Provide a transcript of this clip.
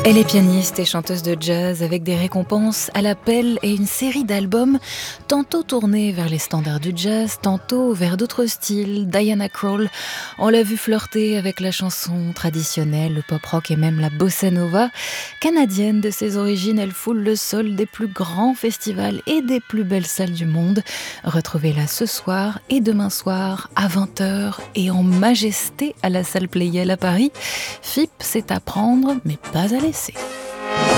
Elle est pianiste et chanteuse de jazz avec des récompenses à l'appel et une série d'albums tantôt tournés vers les standards du jazz, tantôt vers d'autres styles. Diana Krall, on l'a vu flirter avec la chanson traditionnelle, le pop-rock et même la bossa nova. Canadienne de ses origines, elle foule le sol des plus grands festivals et des plus belles salles du monde. Retrouvez-la ce soir et demain soir à 20h et en majesté à la salle Pleyel à Paris. FIP, c'est à prendre mais pas à laisser.